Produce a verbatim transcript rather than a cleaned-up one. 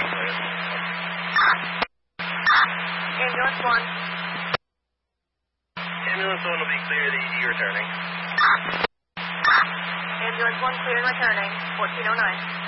Ambulance one. Ambulance one will be clear to E D returning. Ambulance one clear and returning. fourteen oh nine.